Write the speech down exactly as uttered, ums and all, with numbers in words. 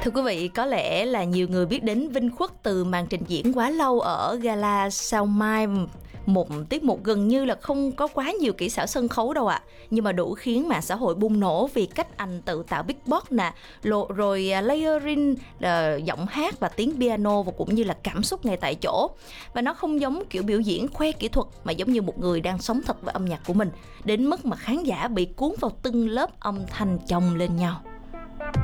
Thưa quý vị, có lẽ là nhiều người biết đến Vinh Khuất từ màn trình diễn quá lâu ở Gala Sao Mai, một tiết mục gần như là không có quá nhiều kỹ xảo sân khấu đâu ạ. À. Nhưng mà đủ khiến mạng xã hội bùng nổ vì cách anh tự tạo beatbox nè, rồi layering uh, giọng hát và tiếng piano và cũng như là cảm xúc ngay tại chỗ. Và nó không giống kiểu biểu diễn khoe kỹ thuật mà giống như một người đang sống thật với âm nhạc của mình, đến mức mà khán giả bị cuốn vào từng lớp âm thanh chồng lên nhau.